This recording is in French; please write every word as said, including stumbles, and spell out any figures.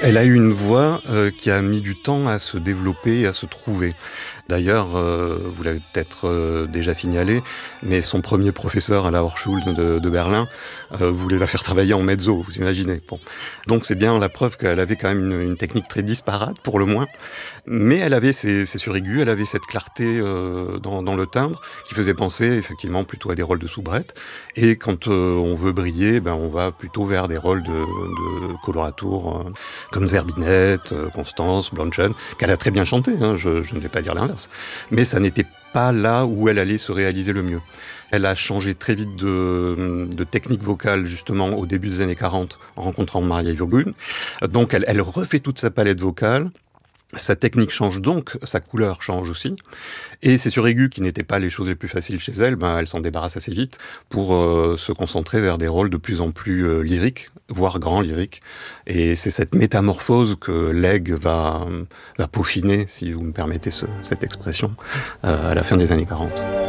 Elle a eu une voix euh, qui a mis du temps à se développer et à se trouver. D'ailleurs, euh, vous l'avez peut-être euh, déjà signalé, mais son premier professeur à la Hochschule de, de Berlin euh, voulait la faire travailler en mezzo, vous imaginez. Bon. Donc c'est bien la preuve qu'elle avait quand même une, une technique très disparate, pour le moins. Mais elle avait ses, ses suraigus, elle avait cette clarté euh, dans, dans le timbre qui faisait penser effectivement plutôt à des rôles de soubrette. Et quand euh, on veut briller, ben, on va plutôt vers des rôles de, de coloratour, euh, comme Zerbinette, euh, Constance, Blondchen, qu'elle a très bien chanté, hein, je, je ne vais pas dire l'inverse. Mais ça n'était pas là où elle allait se réaliser le mieux. Elle a changé très vite de, de technique vocale, justement, au début des années quarante, en rencontrant Maria Jurgun. Donc elle, elle refait toute sa palette vocale. Sa technique change donc, sa couleur change aussi. Et ces suraigus, qui n'étaient pas les choses les plus faciles chez elle, ben, elle s'en débarrasse assez vite pour euh, se concentrer vers des rôles de plus en plus euh, lyriques, voire grands lyriques. Et c'est cette métamorphose que Legge va, va peaufiner, si vous me permettez ce, cette expression, euh, à la fin des années quarante.